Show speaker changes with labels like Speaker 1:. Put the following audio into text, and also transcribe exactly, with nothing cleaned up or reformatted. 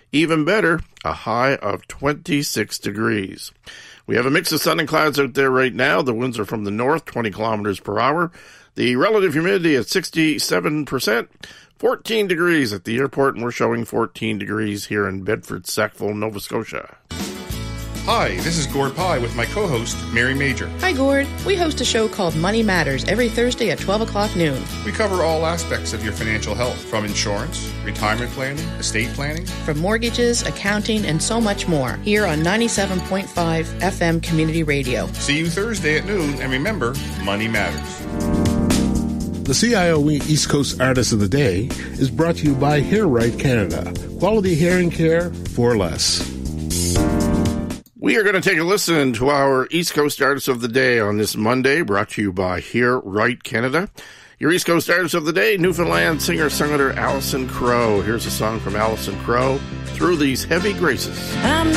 Speaker 1: Even better, a high of twenty-six degrees. We have a mix of sun and clouds out there right now. The winds are from the north, twenty kilometers per hour. The relative humidity at sixty-seven percent. fourteen degrees at the airport, and we're showing fourteen degrees here in Bedford, Sackville, Nova Scotia.
Speaker 2: Hi, this is Gord Pye with my co-host, Mary Major.
Speaker 3: Hi, Gord. We host a show called Money Matters every Thursday at twelve o'clock noon.
Speaker 2: We cover all aspects of your financial health, from insurance, retirement planning, estate planning,
Speaker 3: from mortgages, accounting, and so much more, here on ninety-seven point five F M Community Radio.
Speaker 2: See you Thursday at noon, and remember, money matters.
Speaker 4: The C I O E East Coast Artist of the Day is brought to you by Hair Right Canada. Quality hearing care for less.
Speaker 1: We are going to take a listen to our East Coast Artist of the Day on this Monday, brought to you by Hear Right Canada. Your East Coast Artist of the Day, Newfoundland singer-songwriter Alison Krogh. Here's a song from Alison Krogh, Through These Heavy Graces.
Speaker 5: I'm